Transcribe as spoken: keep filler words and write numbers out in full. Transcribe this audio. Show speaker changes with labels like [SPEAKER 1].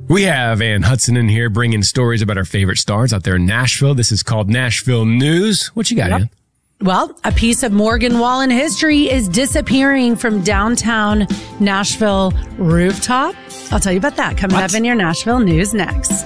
[SPEAKER 1] We have Ann Hudson in here bringing stories about our favorite stars out there in Nashville. This is called Nashville News. What you got,
[SPEAKER 2] yep.
[SPEAKER 1] Ann?
[SPEAKER 2] Well, a piece of Morgan Wallen history is disappearing from downtown Nashville rooftop. I'll tell you about that coming
[SPEAKER 1] what?
[SPEAKER 2] up in your Nashville News next.